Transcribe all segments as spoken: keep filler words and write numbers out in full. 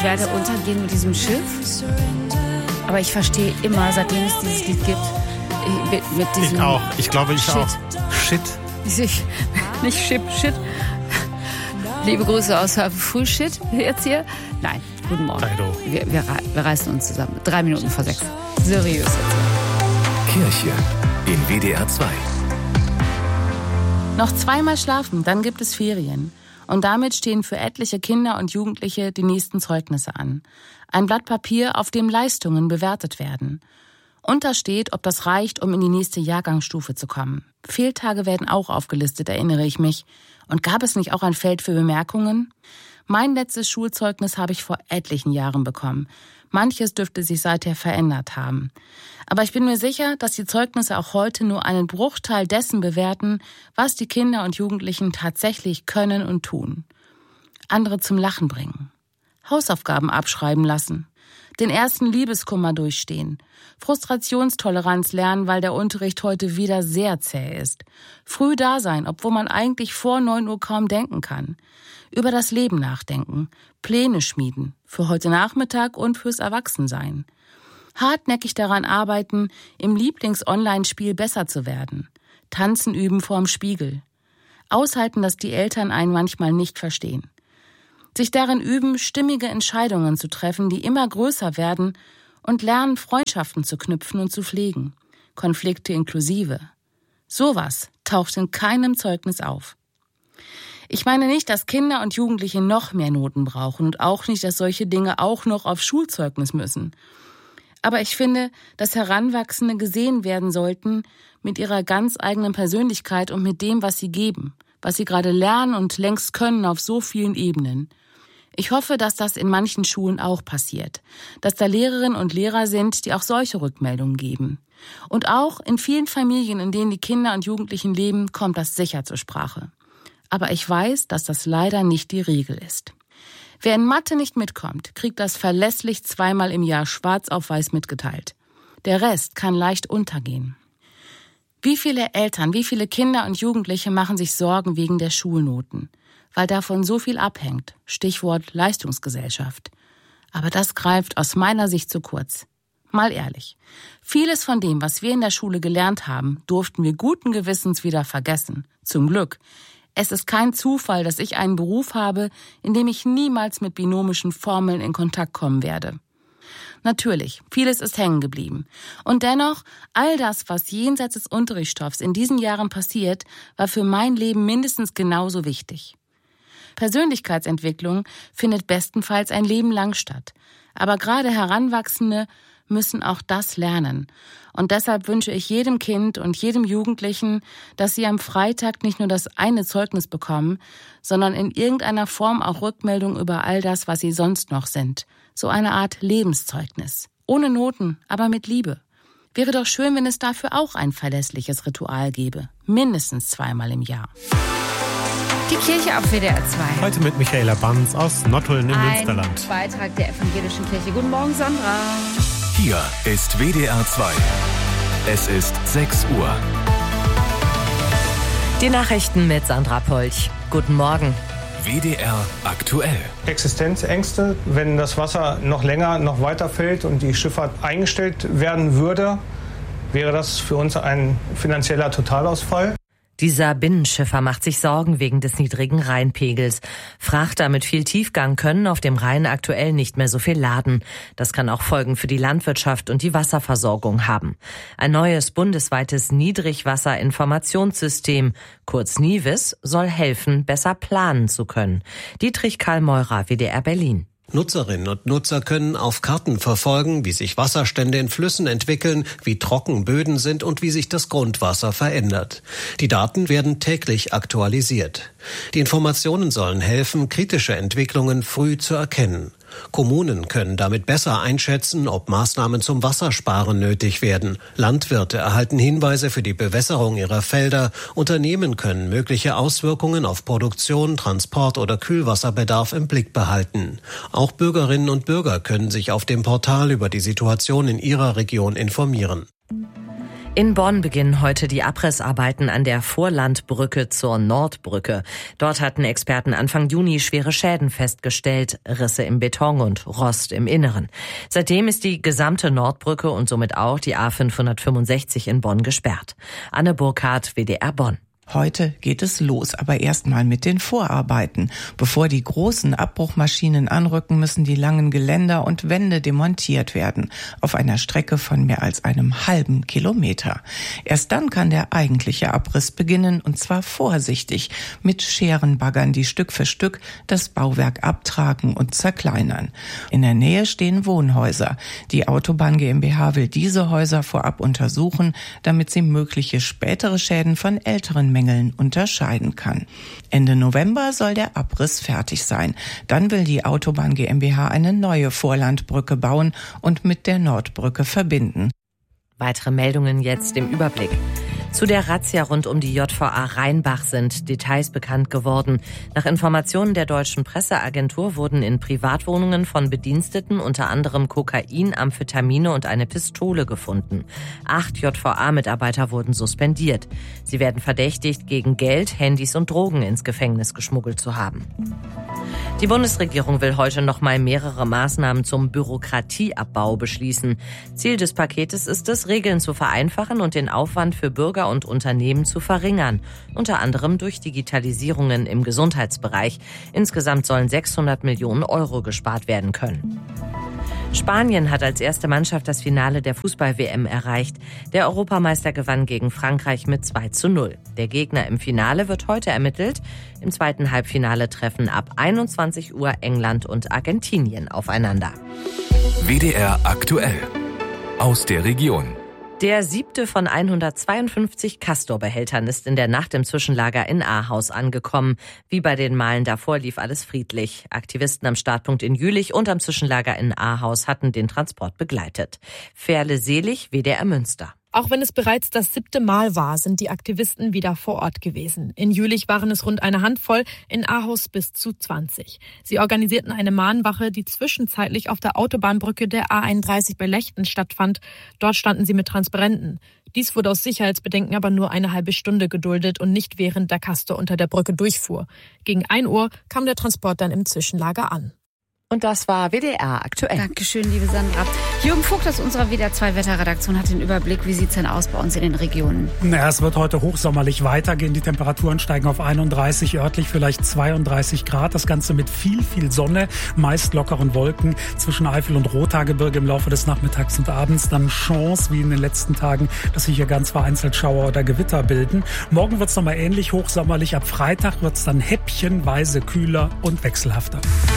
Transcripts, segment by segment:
ich werde untergehen mit diesem Schiff. Aber ich verstehe immer, seitdem es dieses Lied gibt, mit, mit diesem... Ich auch. Ich glaube, ich Shit. auch. Shit. Ich, nicht Shit, Shit. Liebe Grüße aus Frühshit jetzt hier. Nein, guten Morgen. Wir, wir, wir reißen uns zusammen. Drei Minuten vor sechs. Seriös. Kirche in W D R zwei. Noch zweimal schlafen, dann gibt es Ferien. Und damit stehen für etliche Kinder und Jugendliche die nächsten Zeugnisse an. Ein Blatt Papier, auf dem Leistungen bewertet werden. Und da steht, ob das reicht, um in die nächste Jahrgangsstufe zu kommen. Fehltage werden auch aufgelistet, erinnere ich mich. Und gab es nicht auch ein Feld für Bemerkungen? Mein letztes Schulzeugnis habe ich vor etlichen Jahren bekommen. Manches dürfte sich seither verändert haben. Aber ich bin mir sicher, dass die Zeugnisse auch heute nur einen Bruchteil dessen bewerten, was die Kinder und Jugendlichen tatsächlich können und tun. Andere zum Lachen bringen. Hausaufgaben abschreiben lassen. Den ersten Liebeskummer durchstehen. Frustrationstoleranz lernen, weil der Unterricht heute wieder sehr zäh ist. Früh da sein, obwohl man eigentlich vor neun Uhr kaum denken kann. Über das Leben nachdenken. Pläne schmieden. Für heute Nachmittag und fürs Erwachsensein. Hartnäckig daran arbeiten, im Lieblings-Online-Spiel besser zu werden. Tanzen üben vorm Spiegel. Aushalten, dass die Eltern einen manchmal nicht verstehen. Sich darin üben, stimmige Entscheidungen zu treffen, die immer größer werden, und lernen, Freundschaften zu knüpfen und zu pflegen. Konflikte inklusive. Sowas taucht in keinem Zeugnis auf. Ich meine nicht, dass Kinder und Jugendliche noch mehr Noten brauchen und auch nicht, dass solche Dinge auch noch auf Schulzeugnis müssen. Aber ich finde, dass Heranwachsende gesehen werden sollten mit ihrer ganz eigenen Persönlichkeit und mit dem, was sie geben, was sie gerade lernen und längst können auf so vielen Ebenen. Ich hoffe, dass das in manchen Schulen auch passiert, dass da Lehrerinnen und Lehrer sind, die auch solche Rückmeldungen geben. Und auch in vielen Familien, in denen die Kinder und Jugendlichen leben, kommt das sicher zur Sprache. Aber ich weiß, dass das leider nicht die Regel ist. Wer in Mathe nicht mitkommt, kriegt das verlässlich zweimal im Jahr schwarz auf weiß mitgeteilt. Der Rest kann leicht untergehen. Wie viele Eltern, wie viele Kinder und Jugendliche machen sich Sorgen wegen der Schulnoten? Weil davon so viel abhängt. Stichwort Leistungsgesellschaft. Aber das greift aus meiner Sicht zu kurz. Mal ehrlich. Vieles von dem, was wir in der Schule gelernt haben, durften wir guten Gewissens wieder vergessen. Zum Glück. Es ist kein Zufall, dass ich einen Beruf habe, in dem ich niemals mit binomischen Formeln in Kontakt kommen werde. Natürlich, vieles ist hängen geblieben. Und dennoch, all das, was jenseits des Unterrichtsstoffs in diesen Jahren passiert, war für mein Leben mindestens genauso wichtig. Persönlichkeitsentwicklung findet bestenfalls ein Leben lang statt. Aber gerade Heranwachsende müssen auch das lernen. Und deshalb wünsche ich jedem Kind und jedem Jugendlichen, dass sie am Freitag nicht nur das eine Zeugnis bekommen, sondern in irgendeiner Form auch Rückmeldung über all das, was sie sonst noch sind. So eine Art Lebenszeugnis. Ohne Noten, aber mit Liebe. Wäre doch schön, wenn es dafür auch ein verlässliches Ritual gäbe. Mindestens zweimal im Jahr. Die Kirche auf W D R zwei. Heute mit Michaela Banz aus Nottuln im Ein Münsterland. Beitrag der evangelischen Kirche. Guten Morgen, Sandra. Hier ist W D R zwei. Es ist sechs Uhr. Die Nachrichten mit Sandra Polch. Guten Morgen. W D R aktuell. Existenzängste, wenn das Wasser noch länger, noch weiter fällt und die Schifffahrt eingestellt werden würde, wäre das für uns ein finanzieller Totalausfall. Dieser Binnenschiffer macht sich Sorgen wegen des niedrigen Rheinpegels. Frachter mit viel Tiefgang können auf dem Rhein aktuell nicht mehr so viel laden. Das kann auch Folgen für die Landwirtschaft und die Wasserversorgung haben. Ein neues bundesweites Niedrigwasserinformationssystem, kurz NIWIS, soll helfen, besser planen zu können. Dietrich Karl Meurer, W D R Berlin. Nutzerinnen und Nutzer können auf Karten verfolgen, wie sich Wasserstände in Flüssen entwickeln, wie trocken Böden sind und wie sich das Grundwasser verändert. Die Daten werden täglich aktualisiert. Die Informationen sollen helfen, kritische Entwicklungen früh zu erkennen. Kommunen können damit besser einschätzen, ob Maßnahmen zum Wassersparen nötig werden. Landwirte erhalten Hinweise für die Bewässerung ihrer Felder. Unternehmen können mögliche Auswirkungen auf Produktion, Transport oder Kühlwasserbedarf im Blick behalten. Auch Bürgerinnen und Bürger können sich auf dem Portal über die Situation in ihrer Region informieren. In Bonn beginnen heute die Abrissarbeiten an der Vorlandbrücke zur Nordbrücke. Dort hatten Experten Anfang Juni schwere Schäden festgestellt, Risse im Beton und Rost im Inneren. Seitdem ist die gesamte Nordbrücke und somit auch die A fünfhundertfünfundsechzig in Bonn gesperrt. Anne Burkhardt, W D R Bonn. Heute geht es los, aber erstmal mit den Vorarbeiten. Bevor die großen Abbruchmaschinen anrücken, müssen die langen Geländer und Wände demontiert werden. Auf einer Strecke von mehr als einem halben Kilometer. Erst dann kann der eigentliche Abriss beginnen, und zwar vorsichtig, mit Scherenbaggern, die Stück für Stück das Bauwerk abtragen und zerkleinern. In der Nähe stehen Wohnhäuser. Die Autobahn GmbH will diese Häuser vorab untersuchen, damit sie mögliche spätere Schäden von älteren Mängeln unterscheiden kann. Ende November soll der Abriss fertig sein. Dann will die Autobahn GmbH eine neue Vorlandbrücke bauen und mit der Nordbrücke verbinden. Weitere Meldungen jetzt im Überblick. Zu der Razzia rund um die J V A Rheinbach sind Details bekannt geworden. Nach Informationen der deutschen Presseagentur wurden in Privatwohnungen von Bediensteten unter anderem Kokain, Amphetamine und eine Pistole gefunden. Acht J V A-Mitarbeiter wurden suspendiert. Sie werden verdächtigt, gegen Geld, Handys und Drogen ins Gefängnis geschmuggelt zu haben. Die Bundesregierung will heute noch mal mehrere Maßnahmen zum Bürokratieabbau beschließen. Ziel des Paketes ist es, Regeln zu vereinfachen und den Aufwand für Bürger und Unternehmen zu verringern, unter anderem durch Digitalisierungen im Gesundheitsbereich. Insgesamt sollen sechshundert Millionen Euro gespart werden können. Spanien hat als erste Mannschaft das Finale der Fußball-W M erreicht. Der Europameister gewann gegen Frankreich mit zwei zu null. Der Gegner im Finale wird heute ermittelt. Im zweiten Halbfinale treffen ab einundzwanzig Uhr England und Argentinien aufeinander. W D R aktuell. Aus der Region. Der siebte von hundertzweiundfünfzig Castor-Behältern ist in der Nacht im Zwischenlager in Ahaus angekommen. Wie bei den Malen davor lief alles friedlich. Aktivisten am Startpunkt in Jülich und am Zwischenlager in Ahaus hatten den Transport begleitet. Ferle Selig, W D R Münster. Auch wenn es bereits das siebte Mal war, sind die Aktivisten wieder vor Ort gewesen. In Jülich waren es rund eine Handvoll, in Ahaus bis zu zwanzig. Sie organisierten eine Mahnwache, die zwischenzeitlich auf der Autobahnbrücke der A einunddreißig bei Lechten stattfand. Dort standen sie mit Transparenten. Dies wurde aus Sicherheitsbedenken aber nur eine halbe Stunde geduldet und nicht während der Castor unter der Brücke durchfuhr. Gegen ein Uhr kam der Transport dann im Zwischenlager an. Und das war W D R aktuell. Dankeschön, liebe Sandra. Jürgen Vogt aus unserer W D R zwei Wetterredaktion hat den Überblick. Wie sieht es denn aus bei uns in den Regionen? Ja, es wird heute hochsommerlich weitergehen. Die Temperaturen steigen auf einunddreißig, örtlich vielleicht zweiunddreißig Grad. Das Ganze mit viel, viel Sonne, meist lockeren Wolken zwischen Eifel und Rothaargebirge im Laufe des Nachmittags und Abends. Dann Chance, wie in den letzten Tagen, dass sich hier ganz vereinzelt Schauer oder Gewitter bilden. Morgen wird es nochmal ähnlich hochsommerlich. Ab Freitag wird es dann häppchenweise kühler und wechselhafter.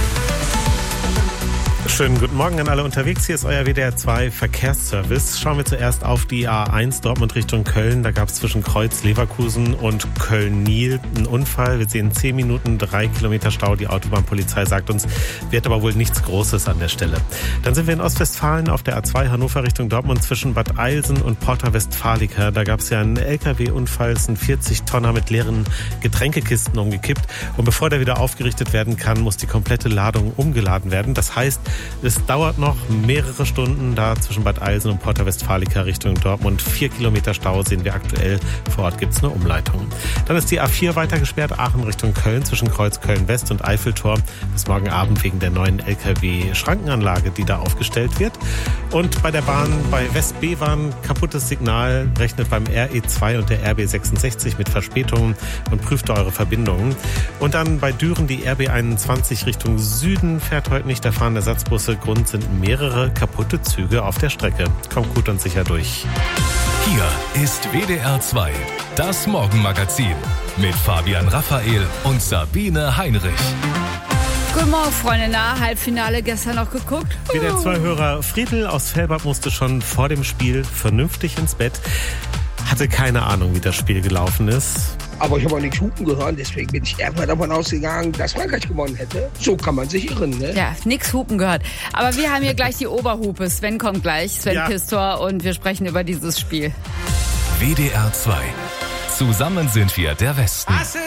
Schönen guten Morgen an alle unterwegs. Hier ist euer W D R zwei Verkehrsservice. Schauen wir zuerst auf die A eins Dortmund Richtung Köln. Da gab es zwischen Kreuz Leverkusen und Köln-Niel einen Unfall. Wir sehen zehn Minuten, drei Kilometer Stau. Die Autobahnpolizei sagt uns, wird aber wohl nichts Großes an der Stelle. Dann sind wir in Ostwestfalen auf der A zwei Hannover Richtung Dortmund zwischen Bad Eilsen und Porta Westfalica. Da gab es ja einen L K W-Unfall. Es sind vierzig Tonner mit leeren Getränkekisten umgekippt. Und bevor der wieder aufgerichtet werden kann, muss die komplette Ladung umgeladen werden. Das heißt, es dauert noch mehrere Stunden da zwischen Bad Eilsen und Porta Westfalica Richtung Dortmund. Vier Kilometer Stau sehen wir aktuell. Vor Ort gibt es eine Umleitung. Dann ist die A vier weiter gesperrt, Aachen Richtung Köln zwischen Kreuz Köln-West und Eiffeltor. Bis morgen Abend wegen der neuen L K W-Schrankenanlage, die da aufgestellt wird. Und bei der Bahn, bei West-B war ein kaputtes Signal. Rechnet beim R E zwei und der R B sechsundsechzig mit Verspätungen und prüft eure Verbindungen. Und dann bei Düren die R B einundzwanzig Richtung Süden fährt heute nicht. Da fahren Ersatzbusse. Grund sind mehrere kaputte Züge auf der Strecke. Kommt gut und sicher durch. Hier ist W D R zwei, das Morgenmagazin mit Fabian Raphael und Sabine Heinrich. Guten Morgen, Freunde. Na, Halbfinale gestern noch geguckt? W D R zwei-Hörer Friedl aus Fellbad musste schon vor dem Spiel vernünftig ins Bett. Hatte keine Ahnung, wie das Spiel gelaufen ist. Aber ich habe auch nichts hupen gehört, deswegen bin ich erstmal davon ausgegangen, dass Frankreich gewonnen hätte. So kann man sich irren, ne? Ja, nix hupen gehört. Aber wir haben hier gleich die Oberhupe. Sven kommt gleich, Sven ja. Pistor, und wir sprechen über dieses Spiel. W D R zwei. Zusammen sind wir der Westen.